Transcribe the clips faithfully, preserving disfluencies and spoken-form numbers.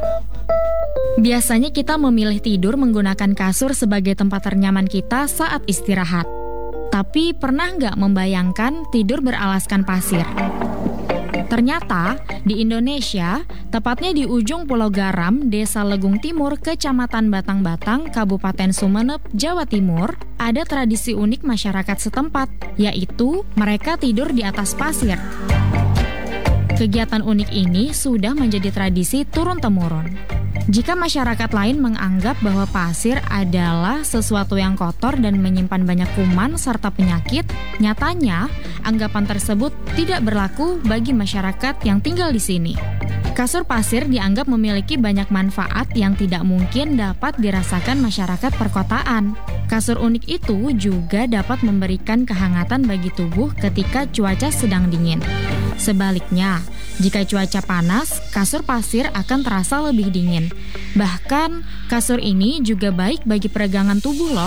Biasanya kita memilih tidur menggunakan kasur sebagai tempat ternyaman kita saat istirahat. Tapi pernah nggak membayangkan tidur beralaskan pasir? Ternyata di Indonesia, tepatnya di ujung Pulau Garam, Desa Legung Timur, Kecamatan Batang-Batang, Kabupaten Sumeneb, Jawa Timur, ada tradisi unik masyarakat setempat, yaitu mereka tidur di atas pasir. Kegiatan unik ini sudah menjadi tradisi turun-temurun. Jika masyarakat lain menganggap bahwa pasir adalah sesuatu yang kotor dan menyimpan banyak kuman serta penyakit, nyatanya anggapan tersebut tidak berlaku bagi masyarakat yang tinggal di sini. Kasur pasir dianggap memiliki banyak manfaat yang tidak mungkin dapat dirasakan masyarakat perkotaan. Kasur unik itu juga dapat memberikan kehangatan bagi tubuh ketika cuaca sedang dingin. Sebaliknya, jika cuaca panas, kasur pasir akan terasa lebih dingin. Bahkan, kasur ini juga baik bagi peregangan tubuh loh.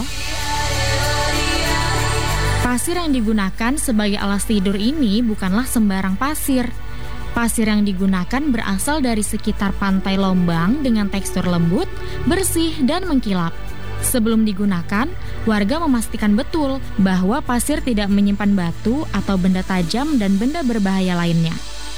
Pasir yang digunakan sebagai alas tidur ini bukanlah sembarang pasir. Pasir yang digunakan berasal dari sekitar Pantai Lombang dengan tekstur lembut, bersih, dan mengkilap. Sebelum digunakan, warga memastikan betul bahwa pasir tidak menyimpan batu atau benda tajam dan benda berbahaya lainnya.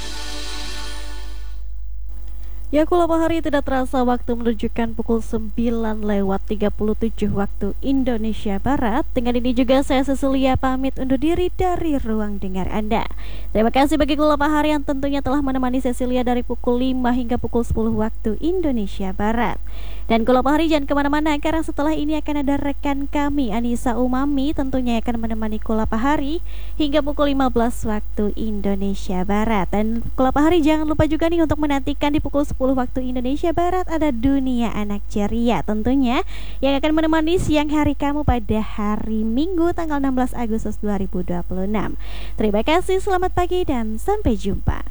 Ya, Kulapa Hari tidak terasa waktu menunjukkan pukul sembilan lewat tiga puluh tujuh waktu Indonesia Barat. Dengan ini juga saya Cecilia pamit undur diri dari ruang dengar Anda. Terima kasih bagi Kulapa Hari yang tentunya telah menemani Cecilia dari pukul lima hingga pukul sepuluh waktu Indonesia Barat. Dan Kulapa Hari jangan kemana-mana karena setelah ini akan ada rekan kami Anissa Umami tentunya akan menemani Kulapa Hari hingga pukul lima belas waktu Indonesia Barat. Dan Kulapa Hari jangan lupa juga nih untuk menantikan di pukul sepuluh waktu Indonesia Barat ada Dunia Anak Ceria tentunya yang akan menemani siang hari kamu pada hari Minggu tanggal enam belas Agustus dua ribu dua puluh enam. Terima kasih, selamat pagi dan sampai jumpa.